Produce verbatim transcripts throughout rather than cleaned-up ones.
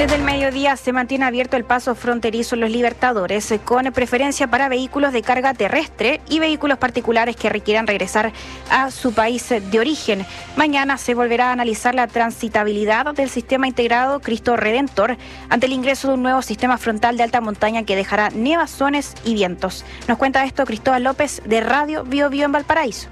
Desde el mediodía se mantiene abierto el paso fronterizo en Los Libertadores, con preferencia para vehículos de carga terrestre y vehículos particulares que requieran regresar a su país de origen. Mañana se volverá a analizar la transitabilidad del sistema integrado Cristo Redentor ante el ingreso de un nuevo sistema frontal de alta montaña que dejará nevazones y vientos. Nos cuenta esto Cristóbal López de Radio Bio Bio en Valparaíso.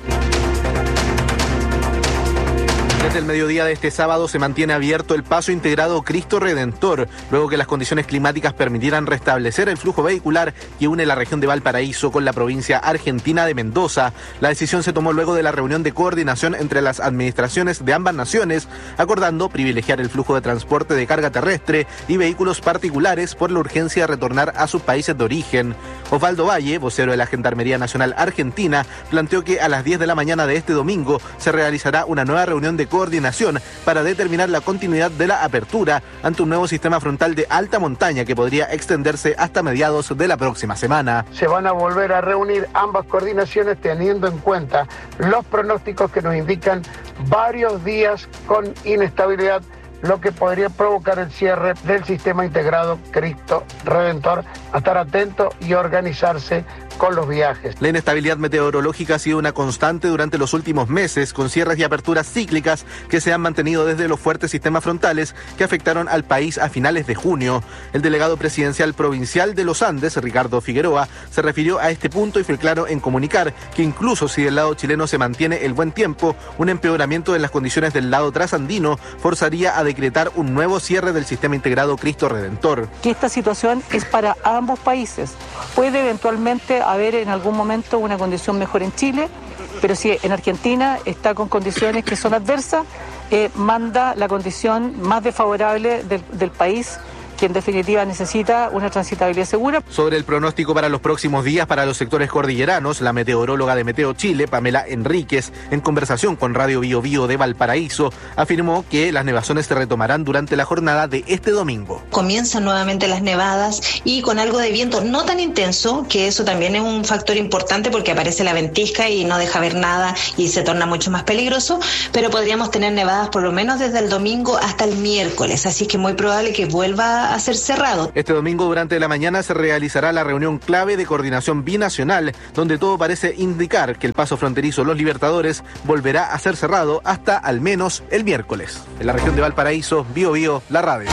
Desde el mediodía de este sábado se mantiene abierto el paso integrado Cristo Redentor, luego que las condiciones climáticas permitieran restablecer el flujo vehicular que une la región de Valparaíso con la provincia argentina de Mendoza. La decisión se tomó luego de la reunión de coordinación entre las administraciones de ambas naciones, acordando privilegiar el flujo de transporte de carga terrestre y vehículos particulares por la urgencia de retornar a sus países de origen. Osvaldo Valle, vocero de la Gendarmería Nacional Argentina, planteó que a las diez de la mañana de este domingo se realizará una nueva reunión de coordinación para determinar la continuidad de la apertura ante un nuevo sistema frontal de alta montaña que podría extenderse hasta mediados de la próxima semana. Se van a volver a reunir ambas coordinaciones teniendo en cuenta los pronósticos que nos indican varios días con inestabilidad, lo que podría provocar el cierre del sistema integrado Cristo Redentor. A estar atento y organizarse con los viajes. La inestabilidad meteorológica ha sido una constante durante los últimos meses, con cierres y aperturas cíclicas que se han mantenido desde los fuertes sistemas frontales que afectaron al país a finales de junio. El delegado presidencial provincial de los Andes, Ricardo Figueroa, se refirió a este punto y fue claro en comunicar que incluso si del lado chileno se mantiene el buen tiempo, un empeoramiento de las condiciones del lado trasandino forzaría a decretar un nuevo cierre del sistema integrado Cristo Redentor. Que esta situación es para ambos países. Puede eventualmente haber en algún momento una condición mejor en Chile, pero si en Argentina está con condiciones que son adversas, eh, manda la condición más desfavorable del, del país, que en definitiva necesita una transitabilidad segura. Sobre el pronóstico para los próximos días para los sectores cordilleranos, la meteoróloga de Meteo Chile, Pamela Enríquez, en conversación con Radio Bio Bio de Valparaíso, afirmó que las nevazones se retomarán durante la jornada de este domingo. Comienzan nuevamente las nevadas y con algo de viento no tan intenso, que eso también es un factor importante porque aparece la ventisca y no deja ver nada y se torna mucho más peligroso, pero podríamos tener nevadas por lo menos desde el domingo hasta el miércoles, así que es muy probable que vuelva a ser cerrado. Este domingo durante la mañana se realizará la reunión clave de coordinación binacional, donde todo parece indicar que el paso fronterizo Los Libertadores volverá a ser cerrado hasta al menos el miércoles. En la región de Valparaíso, Bio Bio, la radio.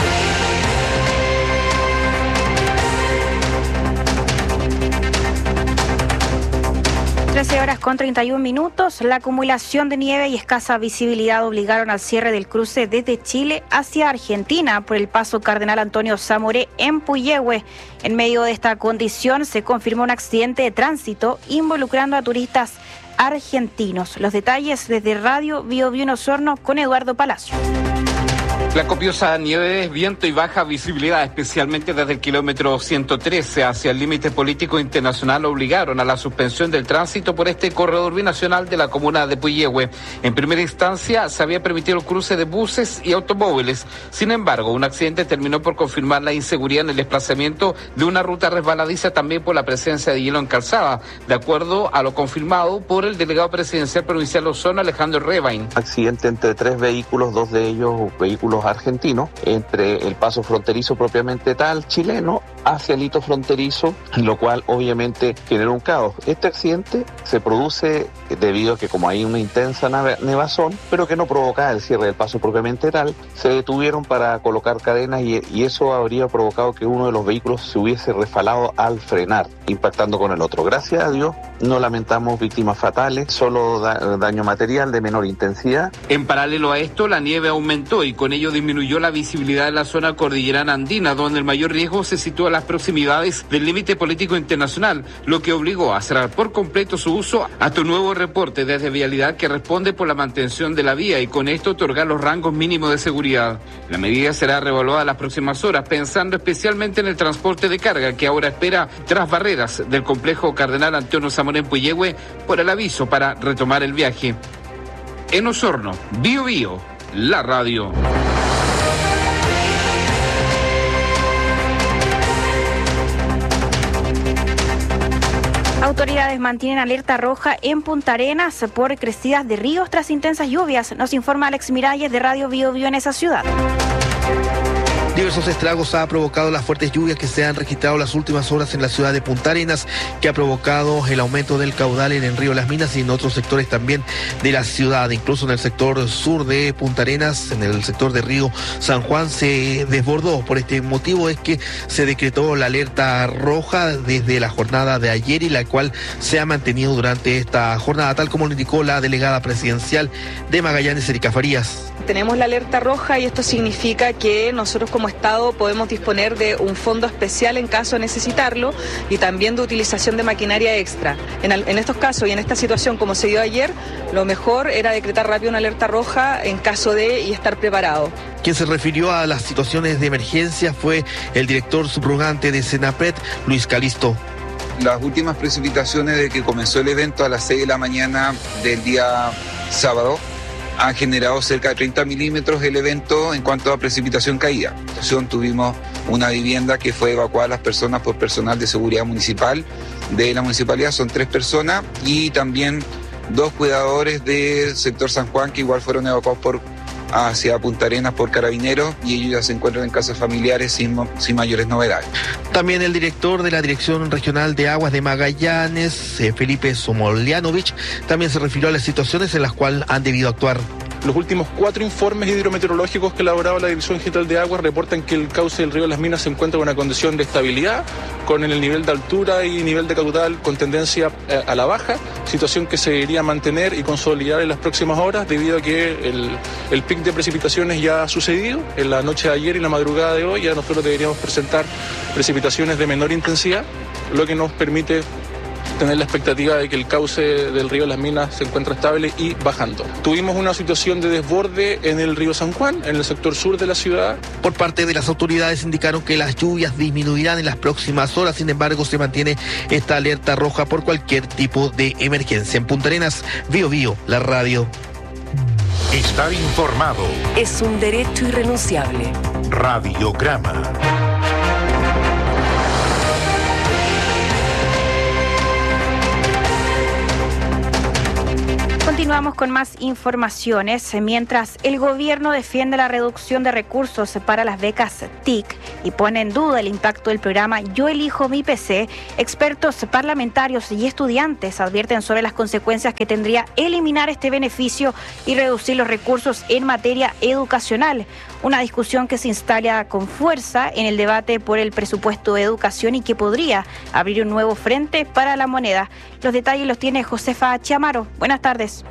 trece horas con treinta y un minutos. La acumulación de nieve y escasa visibilidad obligaron al cierre del cruce desde Chile hacia Argentina por el paso Cardenal Antonio Zamoré en Puyehue. En medio de esta condición se confirmó un accidente de tránsito involucrando a turistas argentinos. Los detalles desde Radio Bio Bio en Osorno con Eduardo Palacio. La copiosa nieve, viento y baja visibilidad, especialmente desde el kilómetro ciento trece hacia el límite político internacional, obligaron a la suspensión del tránsito por este corredor binacional de la comuna de Puyehue. En primera instancia se había permitido el cruce de buses y automóviles. Sin embargo, un accidente terminó por confirmar la inseguridad en el desplazamiento de una ruta resbaladiza, también por la presencia de hielo en calzada, de acuerdo a lo confirmado por el delegado presidencial provincial de Osorno, Alejandro Rebain. Accidente entre tres vehículos, dos de ellos vehículos argentinos, entre el paso fronterizo propiamente tal chileno hacia el hito fronterizo, lo cual obviamente generó un caos. Este accidente se produce debido a que como hay una intensa nevazón, pero que no provocaba el cierre del paso propiamente tal, se detuvieron para colocar cadenas y, y eso habría provocado que uno de los vehículos se hubiese resbalado al frenar, impactando con el otro. Gracias a Dios no lamentamos víctimas fatales, solo da, daño material de menor intensidad. En paralelo a esto, la nieve aumentó y con ello disminuyó la visibilidad de la zona cordillerana andina, donde el mayor riesgo se sitúa a las proximidades del límite político internacional, lo que obligó a cerrar por completo su uso hasta un nuevo reporte desde Vialidad que responde por la mantención de la vía y con esto otorgar los rangos mínimos de seguridad. La medida será reevaluada las próximas horas, pensando especialmente en el transporte de carga que ahora espera tras barreras del complejo Cardenal Antonio Zamoré en Puyehue por el aviso para retomar el viaje. En Osorno, Bio Bio, la radio. Autoridades mantienen alerta roja en Punta Arenas por crecidas de ríos tras intensas lluvias. Nos informa Alex Miralles de Radio Bio Bio en esa ciudad. Diversos estragos ha provocado las fuertes lluvias que se han registrado las últimas horas en la ciudad de Punta Arenas, que ha provocado el aumento del caudal en el río Las Minas y en otros sectores también de la ciudad. Incluso en el sector sur de Punta Arenas, en el sector de Río San Juan, se desbordó. Por este motivo es que se decretó la alerta roja desde la jornada de ayer y la cual se ha mantenido durante esta jornada, tal como lo indicó la delegada presidencial de Magallanes, Erika Farías. Tenemos la alerta roja y esto significa que nosotros como Estado podemos disponer de un fondo especial en caso de necesitarlo y también de utilización de maquinaria extra. En, en estos casos y en esta situación como se dio ayer, lo mejor era decretar rápido una alerta roja en caso de y estar preparado. Quien se refirió a las situaciones de emergencia fue el director subrogante de Senapred, Luis Calisto. Las últimas precipitaciones de que comenzó el evento a las seis de la mañana del día sábado han generado cerca de treinta milímetros el evento en cuanto a precipitación caída. Entonces, tuvimos una vivienda que fue evacuada a las personas por personal de seguridad municipal de la municipalidad, son tres personas, y también dos cuidadores del sector San Juan que igual fueron evacuados por hacia Punta Arenas por carabineros y ellos ya se encuentran en casas familiares sin, sin mayores novedades. También el director de la Dirección Regional de Aguas de Magallanes, eh, Felipe Somolianovich, también se refirió a las situaciones en las cuales han debido actuar. Los últimos cuatro informes hidrometeorológicos que ha elaborado la Dirección General de Aguas reportan que el cauce del río Las Minas se encuentra en una condición de estabilidad, con el nivel de altura y nivel de caudal con tendencia a la baja, situación que se debería mantener y consolidar en las próximas horas debido a que el, el pic de precipitaciones ya ha sucedido. En la noche de ayer y la madrugada de hoy ya nosotros deberíamos presentar precipitaciones de menor intensidad, lo que nos permite tener la expectativa de que el cauce del río Las Minas se encuentra estable y bajando. Tuvimos una situación de desborde en el río San Juan, en el sector sur de la ciudad. Por parte de las autoridades indicaron que las lluvias disminuirán en las próximas horas, sin embargo se mantiene esta alerta roja por cualquier tipo de emergencia. En Punta Arenas, Bio Bio, la radio. Estar informado es un derecho irrenunciable. Radiograma. Continuamos con más informaciones. Mientras el gobierno defiende la reducción de recursos para las becas T I C y pone en duda el impacto del programa Yo Elijo Mi P C, expertos parlamentarios y estudiantes advierten sobre las consecuencias que tendría eliminar este beneficio y reducir los recursos en materia educacional. Una discusión que se instala con fuerza en el debate por el presupuesto de educación y que podría abrir un nuevo frente para la moneda. Los detalles los tiene Josefa Chiamaro. Buenas tardes.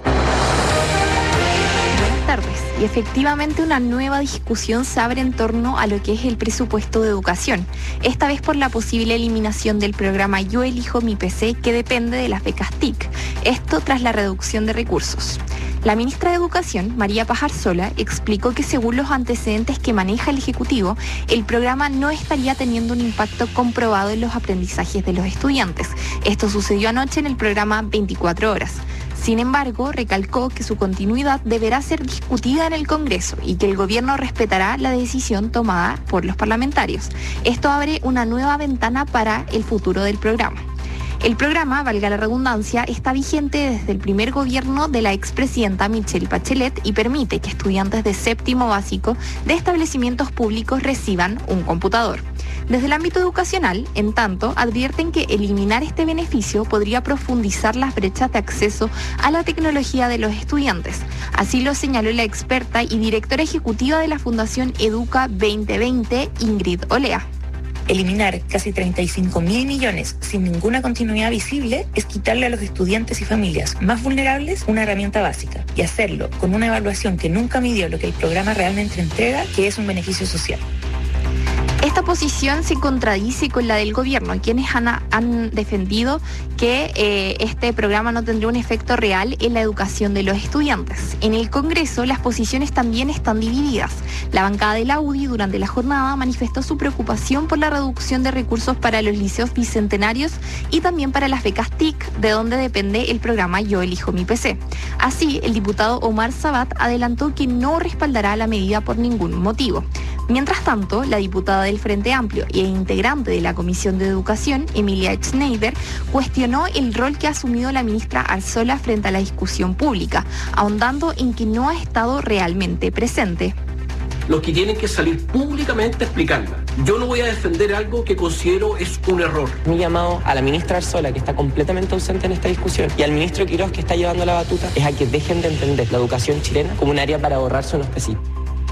Buenas tardes. Y efectivamente una nueva discusión se abre en torno a lo que es el presupuesto de educación, esta vez por la posible eliminación del programa Yo Elijo Mi P C, que depende de las becas T I C, esto tras la reducción de recursos. La ministra de Educación, María Pajarsola, explicó que según los antecedentes que maneja el Ejecutivo, el programa no estaría teniendo un impacto comprobado en los aprendizajes de los estudiantes. Esto sucedió anoche en el programa veinticuatro horas. Sin embargo, recalcó que su continuidad deberá ser discutida en el Congreso y que el gobierno respetará la decisión tomada por los parlamentarios. Esto abre una nueva ventana para el futuro del programa. El programa, valga la redundancia, está vigente desde el primer gobierno de la expresidenta Michelle Bachelet y permite que estudiantes de séptimo básico de establecimientos públicos reciban un computador. Desde el ámbito educacional, en tanto, advierten que eliminar este beneficio podría profundizar las brechas de acceso a la tecnología de los estudiantes. Así lo señaló la experta y directora ejecutiva de la Fundación Educa veinte veinte, Ingrid Olea. Eliminar casi treinta y cinco mil millones sin ninguna continuidad visible es quitarle a los estudiantes y familias más vulnerables una herramienta básica y hacerlo con una evaluación que nunca midió lo que el programa realmente entrega, que es un beneficio social. Esta posición se contradice con la del gobierno, quienes han, han defendido que eh, este programa no tendría un efecto real en la educación de los estudiantes. En el Congreso, las posiciones también están divididas. La bancada de la U D I durante la jornada manifestó su preocupación por la reducción de recursos para los liceos bicentenarios y también para las becas T I C, de donde depende el programa Yo Elijo Mi P C. Así, el diputado Omar Sabat adelantó que no respaldará la medida por ningún motivo. Mientras tanto, la diputada del Frente Amplio e integrante de la Comisión de Educación, Emilia Schneider, cuestionó el rol que ha asumido la ministra Arzola frente a la discusión pública, ahondando en que no ha estado realmente presente. los que tienen que salir públicamente a explicarla. Yo no voy a defender algo que considero es un error. Mi llamado a la ministra Arzola, que está completamente ausente en esta discusión, y al ministro Quirós, que está llevando la batuta, es a que dejen de entender la educación chilena como un área para ahorrarse unos pesitos.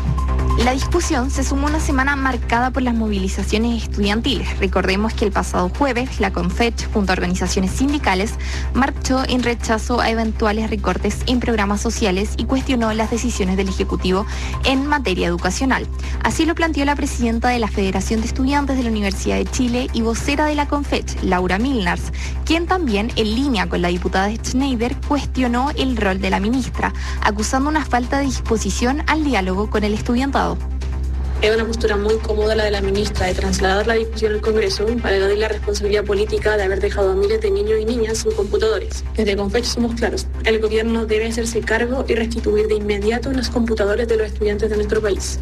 La discusión se sumó una semana marcada por las movilizaciones estudiantiles. Recordemos que el pasado jueves la CONFECH, junto a organizaciones sindicales, marchó en rechazo a eventuales recortes en programas sociales y cuestionó las decisiones del Ejecutivo en materia educacional. Así lo planteó la presidenta de la Federación de Estudiantes de la Universidad de Chile y vocera de la CONFECH, Laura Milnars, quien también, en línea con la diputada Schneider, cuestionó el rol de la ministra, acusando una falta de disposición al diálogo con el estudiantado. Es una postura muy cómoda la de la ministra de trasladar la discusión al Congreso para evadir la responsabilidad política de haber dejado a miles de niños y niñas sin computadores. Desde CONFECH somos claros, el gobierno debe hacerse cargo y restituir de inmediato los computadores de los estudiantes de nuestro país.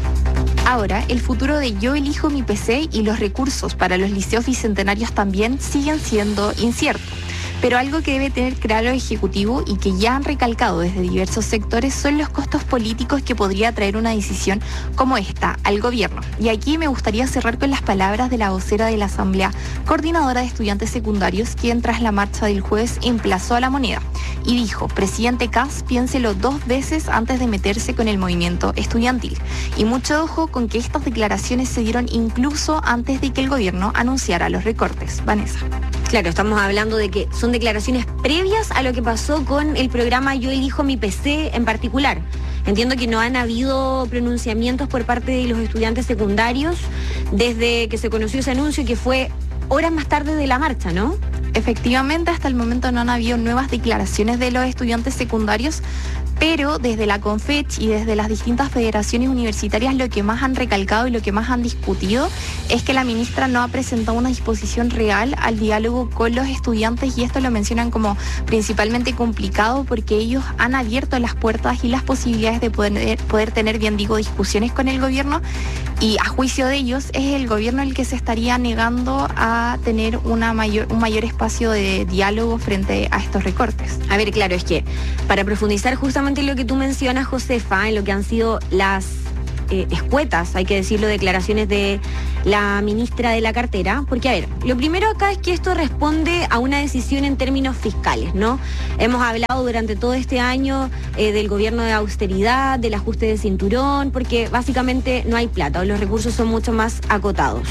Ahora, el futuro de Yo Elijo Mi P C y los recursos para los liceos bicentenarios también siguen siendo inciertos. Pero algo que debe tener claro el Ejecutivo y que ya han recalcado desde diversos sectores son los costos políticos que podría traer una decisión como esta al gobierno. Y aquí me gustaría cerrar con las palabras de la vocera de la Asamblea Coordinadora de Estudiantes Secundarios, quien tras la marcha del jueves emplazó a la moneda y dijo: presidente Kast, piénselo dos veces antes de meterse con el movimiento estudiantil. Y mucho ojo con que estas declaraciones se dieron incluso antes de que el gobierno anunciara los recortes. Vanessa. Claro, estamos hablando de que son declaraciones previas a lo que pasó con el programa Yo Elijo Mi P C en particular. Entiendo que no han habido pronunciamientos por parte de los estudiantes secundarios desde que se conoció ese anuncio, que fue horas más tarde de la marcha, ¿no? Efectivamente, hasta el momento no han habido nuevas declaraciones de los estudiantes secundarios, pero desde la CONFECH y desde las distintas federaciones universitarias lo que más han recalcado y lo que más han discutido es que la ministra no ha presentado una disposición real al diálogo con los estudiantes, y esto lo mencionan como principalmente complicado porque ellos han abierto las puertas y las posibilidades de poder, poder tener, bien digo, discusiones con el gobierno, y a juicio de ellos es el gobierno el que se estaría negando a tener una mayor, un mayor espacio de diálogo frente a estos recortes. A ver, claro, es que para profundizar justamente en lo que tú mencionas, Josefa, en lo que han sido las eh, escuetas, hay que decirlo, declaraciones de la ministra de la cartera, porque a ver, lo primero acá es que esto responde a una decisión en términos fiscales, ¿no? Hemos hablado durante todo este año eh, del gobierno de austeridad, del ajuste de cinturón, porque básicamente no hay plata o los recursos son mucho más acotados.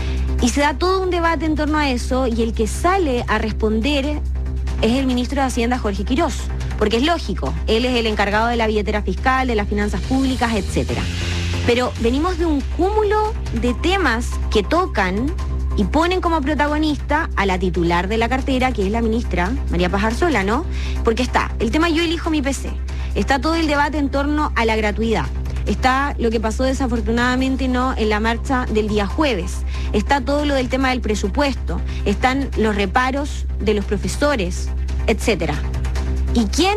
Y se da todo un debate en torno a eso, y el que sale a responder es el ministro de Hacienda, Jorge Quirós, porque es lógico, él es el encargado de la billetera fiscal, de las finanzas públicas, etcétera. Pero venimos de un cúmulo de temas que tocan y ponen como protagonista a la titular de la cartera, que es la ministra María Paz Arzola, ¿no? Porque está el tema Yo Elijo Mi P C, está todo el debate en torno a la gratuidad, está lo que pasó desafortunadamente, ¿no?, en la marcha del día jueves, está todo lo del tema del presupuesto, están los reparos de los profesores, etcétera. ¿Y quién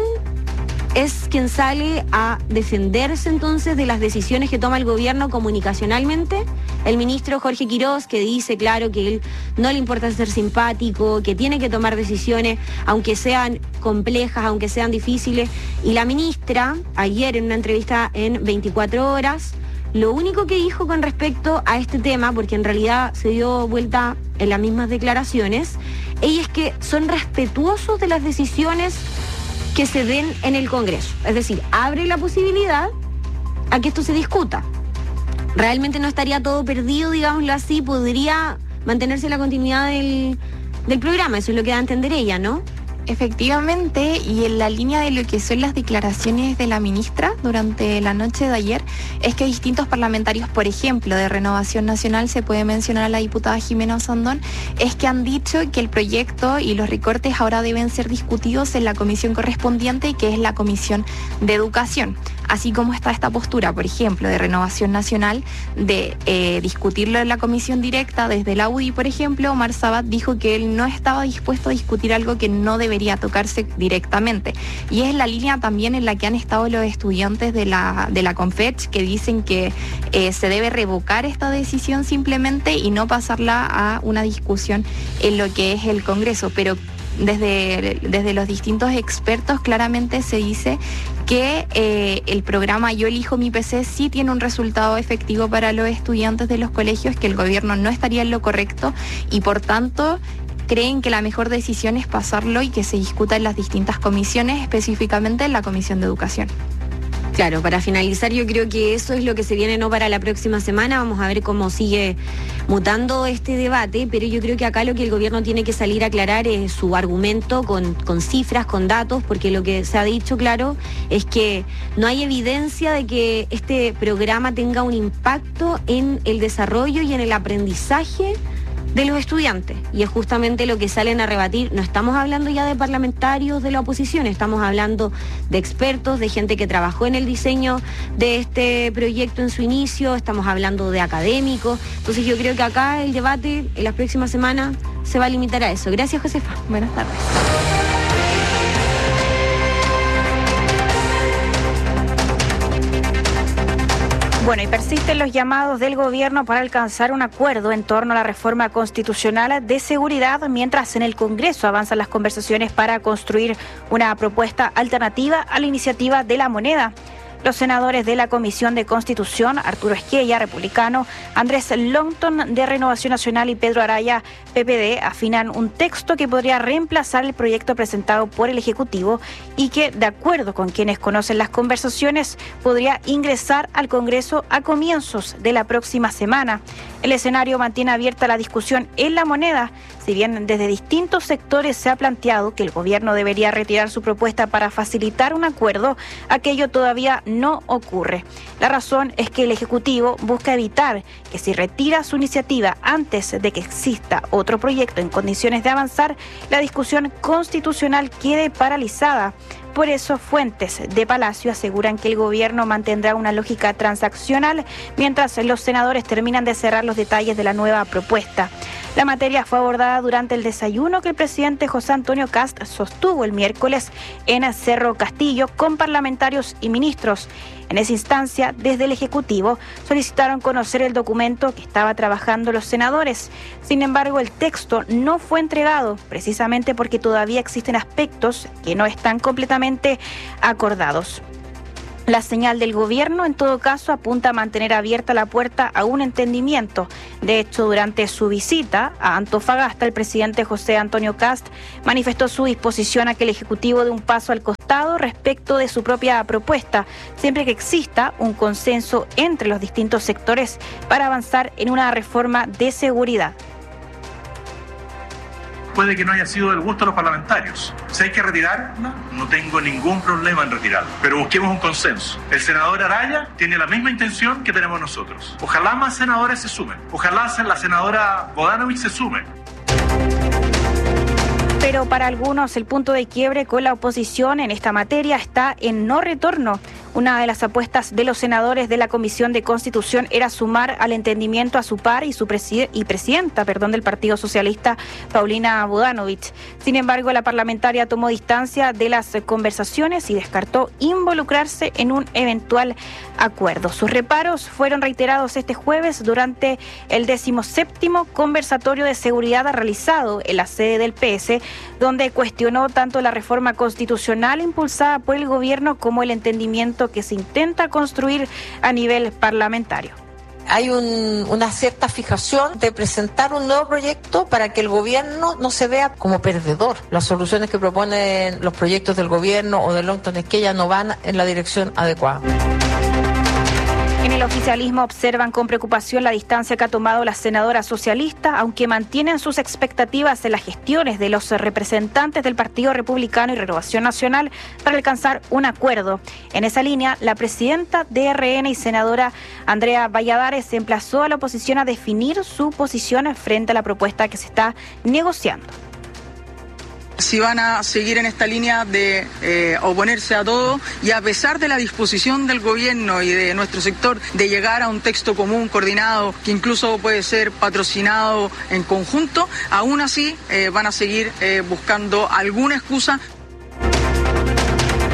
es quien sale a defenderse entonces de las decisiones que toma el gobierno comunicacionalmente? El ministro Jorge Quirós, que dice, claro, que él no le importa ser simpático, que tiene que tomar decisiones, aunque sean complejas, aunque sean difíciles. Y la ministra, ayer en una entrevista en veinticuatro horas, lo único que dijo con respecto a este tema, porque en realidad se dio vuelta en las mismas declaraciones, ella es que son respetuosos de las decisiones que se den en el Congreso. Es decir, abre la posibilidad a que esto se discuta. Realmente no estaría todo perdido, digámoslo así, podría mantenerse la continuidad del, del programa, eso es lo que da a entender ella, ¿no? Efectivamente, y en la línea de lo que son las declaraciones de la ministra durante la noche de ayer, es que distintos parlamentarios, por ejemplo, de Renovación Nacional, se puede mencionar a la diputada Jimena Osandón, es que han dicho que el proyecto y los recortes ahora deben ser discutidos en la comisión correspondiente, que es la Comisión de Educación. Así como está esta postura, por ejemplo, de Renovación Nacional, de eh, discutirlo en la comisión directa desde la U D I, por ejemplo, Omar Sabat dijo que él no estaba dispuesto a discutir algo que no debería tocarse directamente. Y es la línea también en la que han estado los estudiantes de la, de la CONFECH, que dicen que eh, se debe revocar esta decisión simplemente y no pasarla a una discusión en lo que es el Congreso. Pero desde, desde los distintos expertos claramente se dice que eh, el programa Yo Elijo Mi P C sí tiene un resultado efectivo para los estudiantes de los colegios, que el gobierno no estaría en lo correcto y por tanto creen que la mejor decisión es pasarlo y que se discuta en las distintas comisiones, específicamente en la Comisión de Educación. Claro, para finalizar yo creo que eso es lo que se viene no para la próxima semana, vamos a ver cómo sigue mutando este debate, pero yo creo que acá lo que el gobierno tiene que salir a aclarar es su argumento con, con cifras, con datos, porque lo que se ha dicho, claro, es que no hay evidencia de que este programa tenga un impacto en el desarrollo y en el aprendizaje de los estudiantes, y es justamente lo que salen a rebatir. No estamos hablando ya de parlamentarios de la oposición, estamos hablando de expertos, de gente que trabajó en el diseño de este proyecto en su inicio, estamos hablando de académicos, entonces yo creo que acá el debate en las próximas semanas se va a limitar a eso. Gracias, Josefa. Buenas tardes. Bueno, y persisten los llamados del gobierno para alcanzar un acuerdo en torno a la reforma constitucional de seguridad, mientras en el Congreso avanzan las conversaciones para construir una propuesta alternativa a la iniciativa de la moneda. Los senadores de la Comisión de Constitución, Arturo Esquella, republicano, Andrés Longton, de Renovación Nacional, y Pedro Araya, P P D, afinan un texto que podría reemplazar el proyecto presentado por el Ejecutivo y que, de acuerdo con quienes conocen las conversaciones, podría ingresar al Congreso a comienzos de la próxima semana. El escenario mantiene abierta la discusión en la moneda, si bien desde distintos sectores se ha planteado que el gobierno debería retirar su propuesta para facilitar un acuerdo. Aquello todavía no ocurre. La razón es que el Ejecutivo busca evitar que, si retira su iniciativa antes de que exista otro proyecto en condiciones de avanzar, la discusión constitucional quede paralizada. Por eso, fuentes de Palacio aseguran que el gobierno mantendrá una lógica transaccional mientras los senadores terminan de cerrar los detalles de la nueva propuesta. La materia fue abordada durante el desayuno que el presidente José Antonio Kast sostuvo el miércoles en Cerro Castillo con parlamentarios y ministros. En esa instancia, desde el Ejecutivo, solicitaron conocer el documento que estaba trabajando los senadores. Sin embargo, el texto no fue entregado, precisamente porque todavía existen aspectos que no están completamente acordados. La señal del gobierno, en todo caso, apunta a mantener abierta la puerta a un entendimiento. De hecho, durante su visita a Antofagasta, el presidente José Antonio Kast manifestó su disposición a que el Ejecutivo dé un paso al costado respecto de su propia propuesta, siempre que exista un consenso entre los distintos sectores para avanzar en una reforma de seguridad. Puede que no haya sido del gusto de los parlamentarios. Si hay que retirarla, no tengo ningún problema en retirarla. Pero busquemos un consenso. El senador Araya tiene la misma intención que tenemos nosotros. Ojalá más senadores se sumen. Ojalá la senadora Bodanovich se sume. Pero para algunos el punto de quiebre con la oposición en esta materia está en no retorno. Una de las apuestas de los senadores de la Comisión de Constitución era sumar al entendimiento a su par y su preside- y presidenta perdón, del Partido Socialista, Paulina Bodanovich. Sin embargo, la parlamentaria tomó distancia de las conversaciones y descartó involucrarse en un eventual acuerdo. Sus reparos fueron reiterados este jueves durante el decimoséptimo conversatorio de seguridad realizado en la sede del P S, donde cuestionó tanto la reforma constitucional impulsada por el gobierno como el entendimiento que se intenta construir a nivel parlamentario. Hay un, una cierta fijación de presentar un nuevo proyecto para que el gobierno no se vea como perdedor. Las soluciones que proponen los proyectos del gobierno o de Longton Esquella no van en la dirección adecuada. En el oficialismo observan con preocupación la distancia que ha tomado la senadora socialista, aunque mantienen sus expectativas en las gestiones de los representantes del Partido Republicano y Renovación Nacional para alcanzar un acuerdo. En esa línea, la presidenta de R N y senadora Andrea Valladares se emplazó a la oposición a definir su posición frente a la propuesta que se está negociando. Si van a seguir en esta línea de eh, oponerse a todo, y a pesar de la disposición del gobierno y de nuestro sector de llegar a un texto común, coordinado, que incluso puede ser patrocinado en conjunto, aún así eh, van a seguir eh, buscando alguna excusa.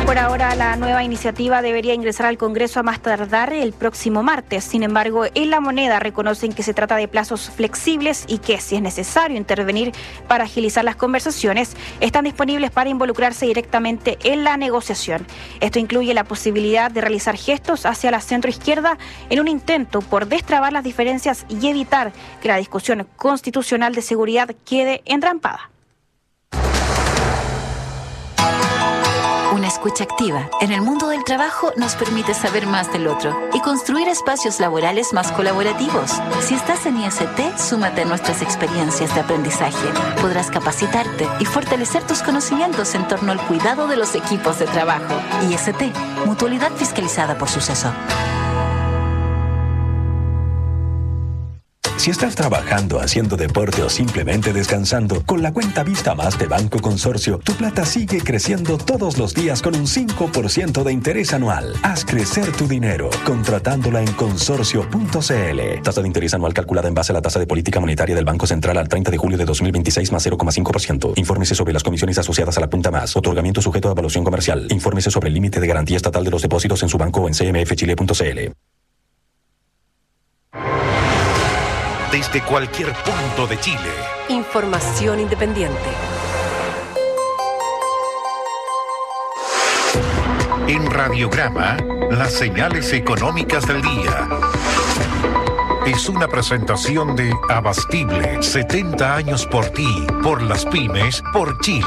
Por ahora, la nueva iniciativa debería ingresar al Congreso a más tardar el próximo martes. Sin embargo, en La Moneda reconocen que se trata de plazos flexibles y que, si es necesario intervenir para agilizar las conversaciones, están disponibles para involucrarse directamente en la negociación. Esto incluye la posibilidad de realizar gestos hacia la centroizquierda en un intento por destrabar las diferencias y evitar que la discusión constitucional de seguridad quede entrampada. Una escucha activa en el mundo del trabajo nos permite saber más del otro y construir espacios laborales más colaborativos. Si estás en I S T, súmate a nuestras experiencias de aprendizaje. Podrás capacitarte y fortalecer tus conocimientos en torno al cuidado de los equipos de trabajo. I S T, mutualidad fiscalizada por Suceso. Si estás trabajando, haciendo deporte o simplemente descansando, con la cuenta Vista Más de Banco Consorcio, tu plata sigue creciendo todos los días con un cinco por ciento de interés anual. Haz crecer tu dinero contratándola en consorcio punto c l. Tasa de interés anual calculada en base a la tasa de política monetaria del Banco Central al treinta de julio de dos mil veintiséis más cero coma cinco por ciento. Infórmese sobre las comisiones asociadas a la punta más. Otorgamiento sujeto a evaluación comercial. Infórmese sobre el límite de garantía estatal de los depósitos en su banco o en c m f chile punto c l. Desde cualquier punto de Chile. Información independiente. En Radiograma, las señales económicas del día. Es una presentación de Abastible, setenta años por ti, por las pymes, por Chile.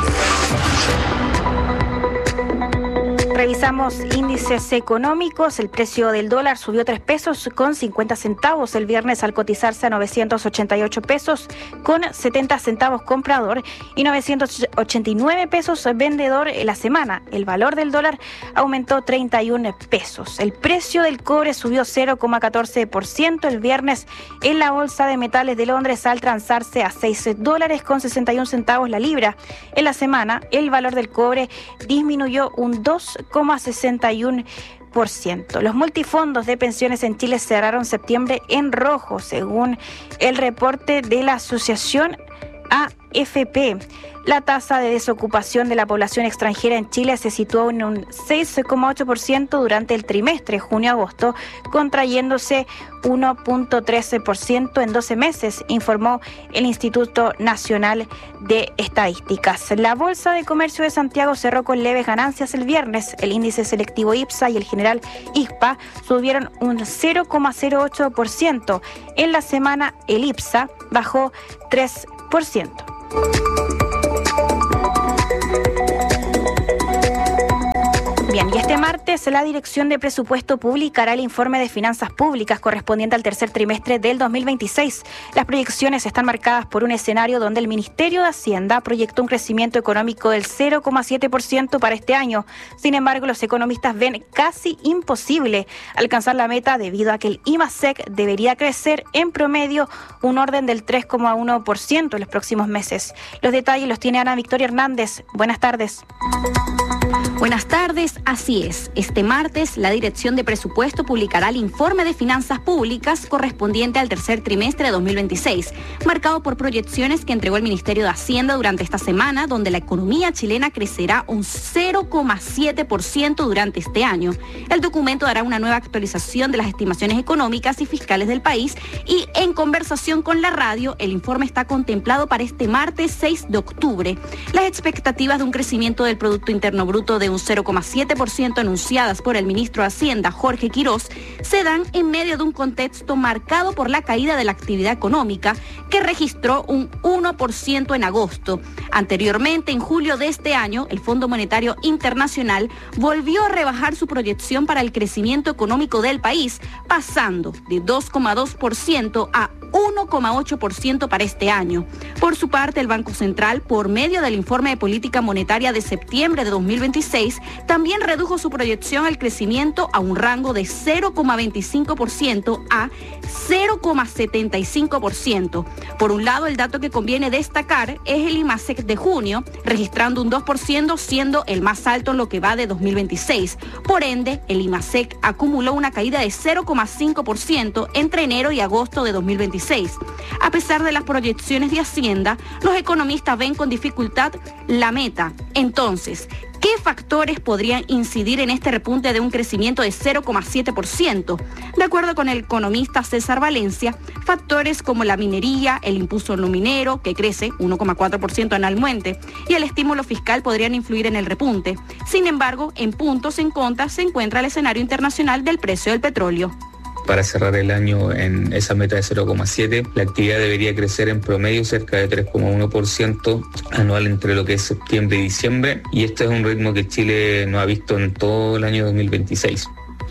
Revisamos índices económicos. El precio del dólar subió tres pesos con cincuenta centavos el viernes al cotizarse a novecientos ochenta y ocho pesos con setenta centavos comprador y novecientos ochenta y nueve pesos vendedor en la semana. El valor del dólar aumentó treinta y uno pesos. El precio del cobre subió cero coma catorce por ciento el viernes en la Bolsa de Metales de Londres al transarse a seis dólares con sesenta y un centavos la libra. En la semana, el valor del cobre disminuyó un dos coma sesenta y uno por ciento. Los multifondos de pensiones en Chile cerraron septiembre en rojo, según el reporte de la Asociación A F P. La tasa de desocupación de la población extranjera en Chile se situó en un seis coma ocho por ciento durante el trimestre junio-agosto, contrayéndose uno coma trece por ciento en doce meses, informó el Instituto Nacional de Estadísticas. La Bolsa de Comercio de Santiago cerró con leves ganancias el viernes. El índice selectivo IPSA y el general I S P A subieron un cero coma cero ocho por ciento. En la semana, el IPSA bajó tres por ciento. Bien, y este martes la Dirección de Presupuesto publicará el informe de finanzas públicas correspondiente al tercer trimestre del dos mil veintiséis. Las proyecciones están marcadas por un escenario donde el Ministerio de Hacienda proyectó un crecimiento económico del cero coma siete por ciento para este año. Sin embargo, los economistas ven casi imposible alcanzar la meta debido a que el IMASEC debería crecer en promedio un orden del tres coma uno por ciento en los próximos meses. Los detalles los tiene Ana Victoria Hernández. Buenas tardes. Buenas tardes, así es. Este martes, la Dirección de Presupuesto publicará el informe de finanzas públicas correspondiente al tercer trimestre de dos mil veintiséis, marcado por proyecciones que entregó el Ministerio de Hacienda durante esta semana, donde la economía chilena crecerá un cero coma siete por ciento durante este año. El documento dará una nueva actualización de las estimaciones económicas y fiscales del país y, en conversación con la radio, el informe está contemplado para este martes seis de octubre. Las expectativas de un crecimiento del Producto Interno Bruto de un cero coma siete por ciento anunciadas por el ministro de Hacienda, Jorge Quirós, se dan en medio de un contexto marcado por la caída de la actividad económica, que registró un uno por ciento en agosto. Anteriormente, en julio de este año, el Fondo Monetario Internacional volvió a rebajar su proyección para el crecimiento económico del país, pasando de dos coma dos por ciento a uno coma ocho por ciento para este año. Por su parte, el Banco Central, por medio del informe de política monetaria de septiembre de dos mil veintiséis, también redujo su proyección al crecimiento a un rango de cero coma veinticinco por ciento a cero coma setenta y cinco por ciento. Por un lado, el dato que conviene destacar es el IMASEC de junio, registrando un dos por ciento, siendo el más alto en lo que va de dos mil veintiséis. Por ende, el IMASEC acumuló una caída de cero coma cinco por ciento entre enero y agosto de dos mil veintiséis. A pesar de las proyecciones de Hacienda, los economistas ven con dificultad la meta. Entonces, ¿Qué factores podrían incidir en este repunte de un crecimiento de cero coma siete por ciento? De acuerdo con el economista César Valencia, factores como la minería, el impulso no minero, que crece uno coma cuatro por ciento anualmente, y el estímulo fiscal podrían influir en el repunte. Sin embargo, en puntos en contra se encuentra el escenario internacional del precio del petróleo. Para cerrar el año en esa meta de cero coma siete, la actividad debería crecer en promedio cerca de tres coma uno por ciento anual entre lo que es septiembre y diciembre, y este es un ritmo que Chile no ha visto en todo el año dos mil veintiséis.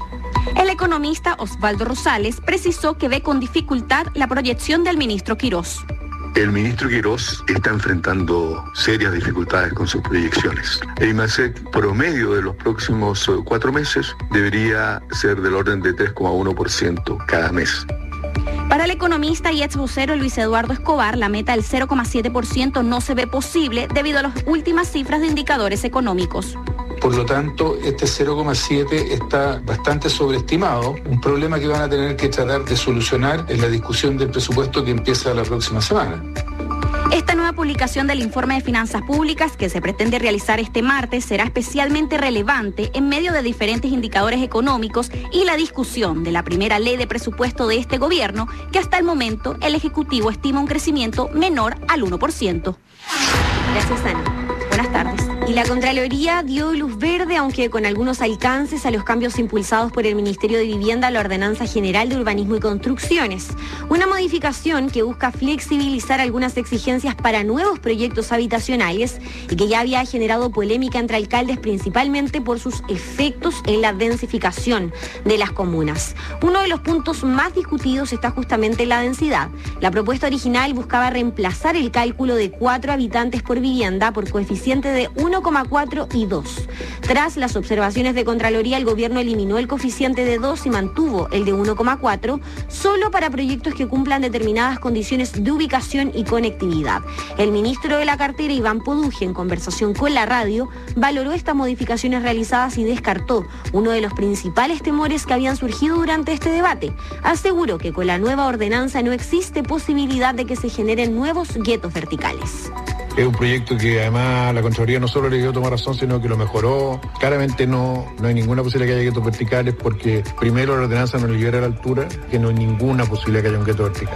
El economista Osvaldo Rosales precisó que ve con dificultad la proyección del ministro Quirós. El ministro Quirós está enfrentando serias dificultades con sus proyecciones. El IMASEC promedio de los próximos cuatro meses debería ser del orden de tres coma uno por ciento cada mes. Para el economista y ex vocero Luis Eduardo Escobar, la meta del cero coma siete por ciento no se ve posible debido a las últimas cifras de indicadores económicos. Por lo tanto, este cero coma siete está bastante sobreestimado, un problema que van a tener que tratar de solucionar en la discusión del presupuesto que empieza la próxima semana. Esta nueva publicación del informe de finanzas públicas que se pretende realizar este martes será especialmente relevante en medio de diferentes indicadores económicos y la discusión de la primera ley de presupuesto de este gobierno, que hasta el momento el Ejecutivo estima un crecimiento menor al uno por ciento. Gracias, Ana. Buenas tardes. Y la Contraloría dio luz verde, aunque con algunos alcances, a los cambios impulsados por el Ministerio de Vivienda a la Ordenanza General de Urbanismo y Construcciones. Una modificación que busca flexibilizar algunas exigencias para nuevos proyectos habitacionales y que ya había generado polémica entre alcaldes, principalmente por sus efectos en la densificación de las comunas. Uno de los puntos más discutidos está justamente en la densidad. La propuesta original buscaba reemplazar el cálculo de cuatro habitantes por vivienda por coeficiente de uno coma cuatro y dos. Tras las observaciones de Contraloría, el gobierno eliminó el coeficiente de dos y mantuvo el de uno coma cuatro solo para proyectos que cumplan determinadas condiciones de ubicación y conectividad. El ministro de la cartera, Iván Poduje, en conversación con la radio, valoró estas modificaciones realizadas y descartó uno de los principales temores que habían surgido durante este debate. Aseguró que con la nueva ordenanza no existe posibilidad de que se generen nuevos guetos verticales. Es un proyecto que además la Contraloría no solo le dio tomar razón, sino que lo mejoró. Claramente no, no hay ninguna posibilidad que haya guetos verticales porque primero la ordenanza no libera la altura, que no hay ninguna posibilidad que haya un gueto vertical.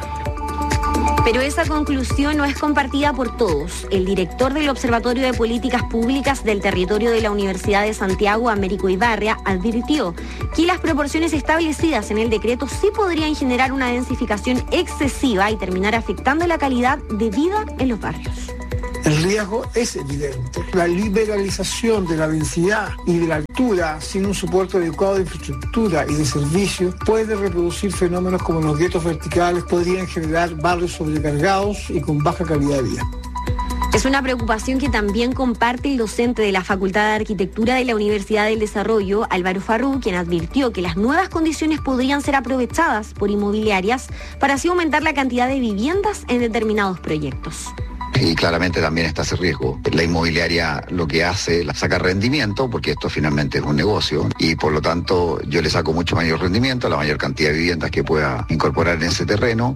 Pero esa conclusión no es compartida por todos. El director del Observatorio de Políticas Públicas del Territorio de la Universidad de Santiago, Américo Ibarria, advirtió que las proporciones establecidas en el decreto sí podrían generar una densificación excesiva y terminar afectando la calidad de vida en los barrios. El riesgo es evidente. La liberalización de la densidad y de la altura sin un soporte adecuado de infraestructura y de servicios puede reproducir fenómenos como los guetos verticales, podrían generar barrios sobrecargados y con baja calidad de vida. Es una preocupación que también comparte el docente de la Facultad de Arquitectura de la Universidad del Desarrollo, Álvaro Farrú, quien advirtió que las nuevas condiciones podrían ser aprovechadas por inmobiliarias para así aumentar la cantidad de viviendas en determinados proyectos. Y claramente también está ese riesgo. La inmobiliaria lo que hace es sacar rendimiento, porque esto finalmente es un negocio, y por lo tanto yo le saco mucho mayor rendimiento, la mayor cantidad de viviendas que pueda incorporar en ese terreno.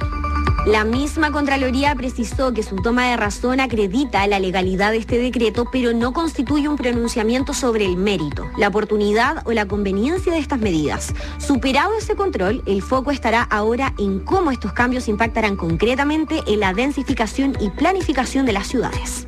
La misma Contraloría precisó que su toma de razón acredita la legalidad de este decreto, pero no constituye un pronunciamiento sobre el mérito, la oportunidad o la conveniencia de estas medidas. Superado ese control, el foco estará ahora en cómo estos cambios impactarán concretamente en la densificación y planificación de las ciudades.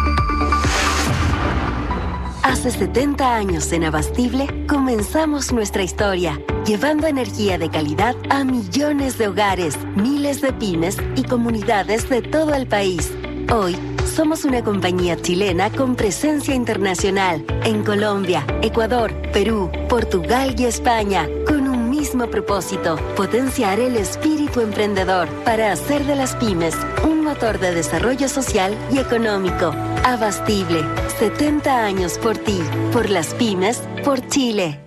Hace setenta años en Abastible comenzamos nuestra historia, llevando energía de calidad a millones de hogares, miles de pymes y comunidades de todo el país. Hoy somos una compañía chilena con presencia internacional en Colombia, Ecuador, Perú, Portugal y España, con un mismo propósito: potenciar el espíritu emprendedor para hacer de las pymes un motor de desarrollo social y económico. Abastible, setenta años por ti, por las pymes, por Chile.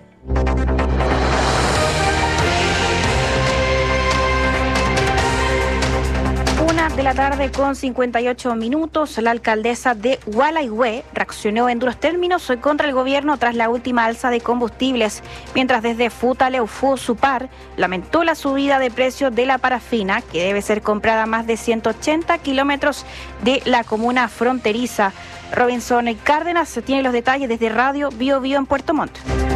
Una de la tarde con cincuenta y ocho minutos. La alcaldesa de Gualeguay reaccionó en duros términos contra el gobierno tras la última alza de combustibles, mientras desde Futaleufú, Supar, lamentó la subida de precios de la parafina, que debe ser comprada a más de ciento ochenta kilómetros de la comuna fronteriza. Robinson Cárdenas tiene los detalles desde Radio Bio Bio en Puerto Montt.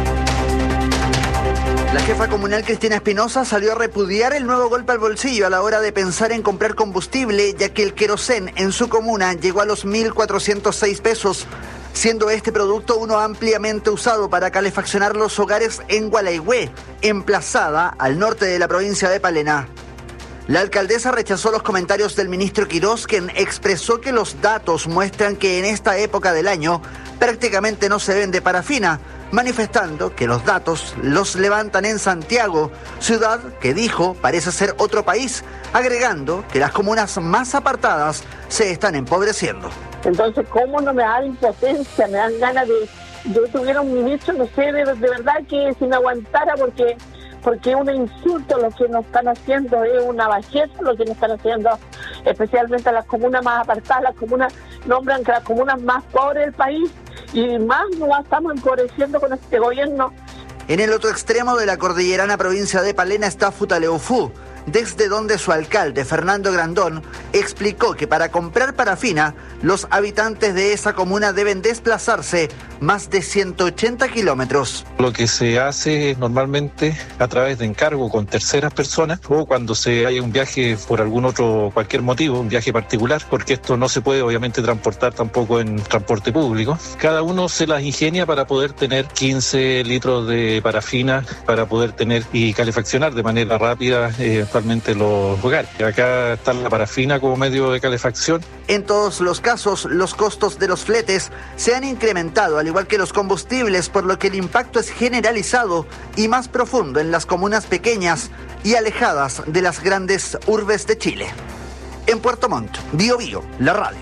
La jefa comunal Cristina Espinosa salió a repudiar el nuevo golpe al bolsillo a la hora de pensar en comprar combustible, ya que el querosén en su comuna llegó a los mil cuatrocientos seis pesos, siendo este producto uno ampliamente usado para calefaccionar los hogares en Gualeguay, emplazada al norte de la provincia de Palena. La alcaldesa rechazó los comentarios del ministro Quirós, quien expresó que los datos muestran que en esta época del año prácticamente no se vende parafina, manifestando que los datos los levantan en Santiago, ciudad que dijo parece ser otro país, agregando que las comunas más apartadas se están empobreciendo. Entonces, ¿cómo no me da impotencia? Me dan ganas de... Yo tuviera un ministro, no sé, de, de verdad que si me aguantara, porque... porque es un insulto lo que nos están haciendo, es una bajeza lo que nos están haciendo, especialmente a las comunas más apartadas. Las comunas nombran que las comunas más pobres del país y más nos estamos empobreciendo con este gobierno. En el otro extremo de la cordillerana provincia de Palena está Futaleufú, desde donde su alcalde, Fernando Grandón, explicó que para comprar parafina, los habitantes de esa comuna deben desplazarse más de ciento ochenta kilómetros. Lo que se hace normalmente a través de encargo con terceras personas o cuando se haya un viaje por algún otro, cualquier motivo, un viaje particular, porque esto no se puede obviamente transportar tampoco en transporte público. Cada uno se las ingenia para poder tener quince litros de parafina, para poder tener y calefaccionar de manera rápida eh, actualmente los hogares. Acá está la parafina como medio de calefacción. En todos los casos, los costos de los fletes se han incrementado, al igual que los combustibles, por lo que el impacto es generalizado y más profundo en las comunas pequeñas y alejadas de las grandes urbes de Chile. En Puerto Montt, Bio Bio, la radio.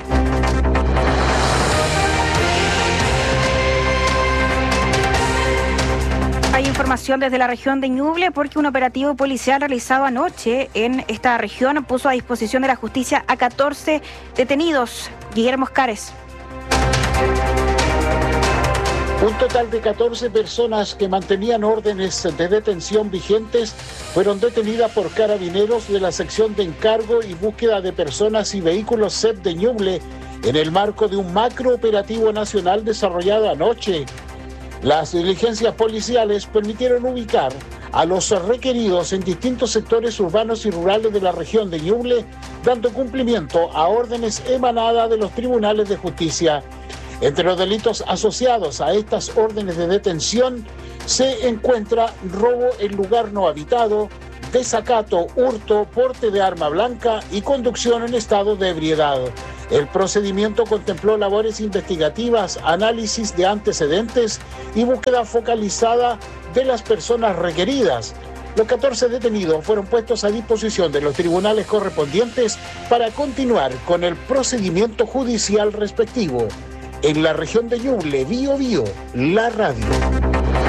Hay información desde la región de Ñuble porque un operativo policial realizado anoche en esta región puso a disposición de la justicia a catorce detenidos. Guillermo Oscares. Un total de catorce personas que mantenían órdenes de detención vigentes fueron detenidas por carabineros de la sección de encargo y búsqueda de personas y vehículos C E P de Ñuble en el marco de un macrooperativo nacional desarrollado anoche. Las diligencias policiales permitieron ubicar a los requeridos en distintos sectores urbanos y rurales de la región de Ñuble, dando cumplimiento a órdenes emanadas de los tribunales de justicia. Entre los delitos asociados a estas órdenes de detención se encuentra robo en lugar no habitado, desacato, hurto, porte de arma blanca y conducción en estado de ebriedad. El procedimiento contempló labores investigativas, análisis de antecedentes y búsqueda focalizada de las personas requeridas. Los catorce detenidos fueron puestos a disposición de los tribunales correspondientes para continuar con el procedimiento judicial respectivo. En la región de Ñuble, Bio Bio, la radio.